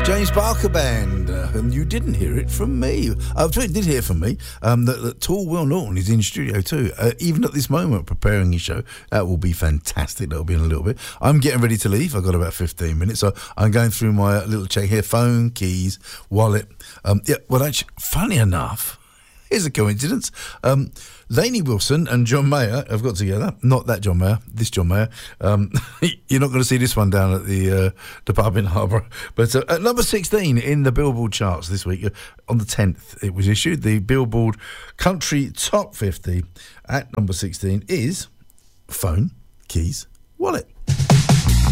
James Barker Band, and you didn't hear it from me. I did hear from me that tall Will Norton is in studio too, even at this moment, preparing his show. That will be fantastic. That'll be in a little bit. I'm getting ready to leave. I've got about 15 minutes, so I'm going through my little check here: phone, keys, wallet. Well, actually, funny enough, here's a coincidence. Lainey Wilson and John Mayer have got together. Not that John Mayer, this John Mayer. You're not going to see this one down at the pub in Harborough. But at number 16 in the Billboard charts this week, on the 10th it was issued, the Billboard Country Top 50 at number 16 is Phone, Keys, Wallet.